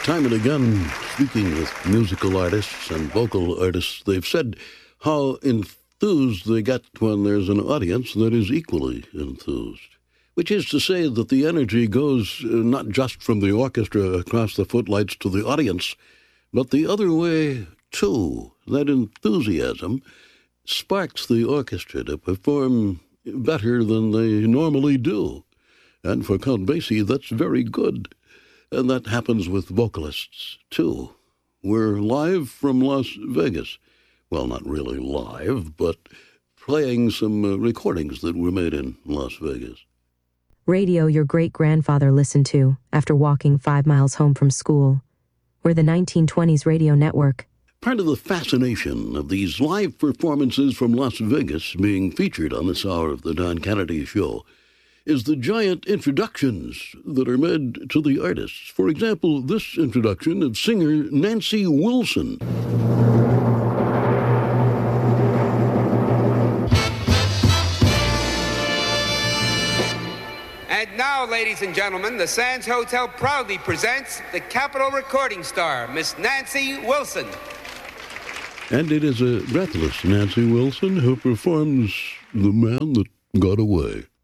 Time and again, speaking with musical artists and vocal artists, they've said how enthused they get when there's an audience that is equally enthused. Which is to say that the energy goes not just from the orchestra across the footlights to the audience, but the other way too. That enthusiasm sparks the orchestra to perform better than they normally do. And for Count Basie, that's very good. And that happens with vocalists, too. We're live from Las Vegas. Well, not really live, but playing some recordings that were made in Las Vegas. Radio your great-grandfather listened to after walking 5 miles home from school. We're the 1920s radio network. Part of the fascination of these live performances from Las Vegas being featured on this hour of the Don Kennedy Show is the giant introductions that are made to the artists. For example, this introduction of singer Nancy Wilson. And now, ladies and gentlemen, the Sands Hotel proudly presents the Capitol recording star, Miss Nancy Wilson. And it is a breathless Nancy Wilson who performs The Man That Got Away.